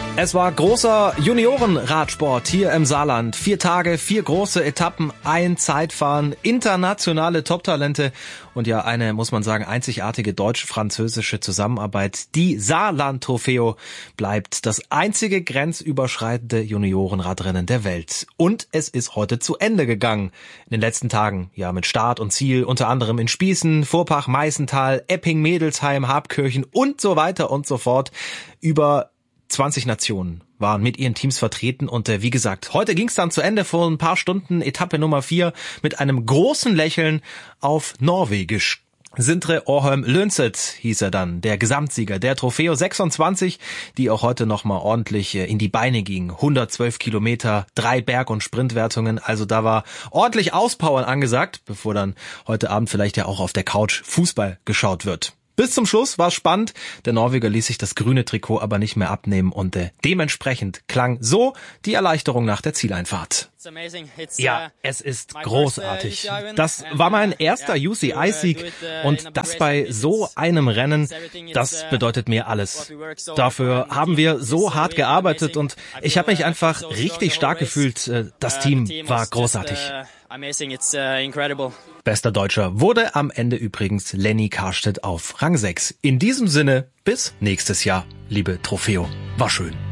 Es war großer Juniorenradsport hier im Saarland. 4 Tage, 4 große Etappen, ein Zeitfahren, internationale Top-Talente und ja eine, muss man sagen, einzigartige deutsch-französische Zusammenarbeit. Die Saarland Trofeo bleibt das einzige grenzüberschreitende Juniorenradrennen der Welt. Und es ist heute zu Ende gegangen. In den letzten Tagen, ja, mit Start und Ziel, unter anderem in Spießen, Vorpach, Meißental, Epping, Mädelsheim, Habkirchen und so weiter und so fort. Über 20 Nationen waren mit ihren Teams vertreten und wie gesagt, heute ging es dann zu Ende vor ein paar Stunden, Etappe Nummer 4 mit einem großen Lächeln auf Norwegisch. Sindre Årholm Lønseth hieß er dann, der Gesamtsieger der Trofeo 26, die auch heute nochmal ordentlich in die Beine ging. 112 Kilometer, 3 Berg- und Sprintwertungen, also da war ordentlich Auspowern angesagt, bevor dann heute Abend vielleicht ja auch auf der Couch Fußball geschaut wird. Bis zum Schluss war es spannend. Der Norweger ließ sich das grüne Trikot aber nicht mehr abnehmen und dementsprechend klang so die Erleichterung nach der Zieleinfahrt. Ja, es ist großartig. Das war mein erster UCI-Sieg und das bei so einem Rennen, das bedeutet mir alles. Dafür haben wir so hart gearbeitet und ich habe mich einfach richtig stark gefühlt. Das Team war großartig. Bester Deutscher wurde am Ende übrigens Lenny Karstedt auf Rang 6. In diesem Sinne, bis nächstes Jahr, liebe Trofeo. War schön.